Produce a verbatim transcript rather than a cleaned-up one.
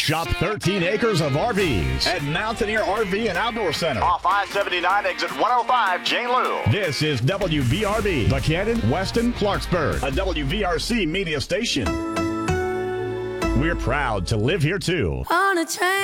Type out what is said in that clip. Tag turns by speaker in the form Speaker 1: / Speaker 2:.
Speaker 1: Shop thirteen acres of R Vs
Speaker 2: at Mountaineer R V and Outdoor Center.
Speaker 3: Off I seventy-nine, exit one oh five, Jane Lou.
Speaker 1: This is W V R B, Buchanan, Weston, Clarksburg,
Speaker 2: a W V R C media station.
Speaker 1: We're proud to live here too.
Speaker 4: On a train.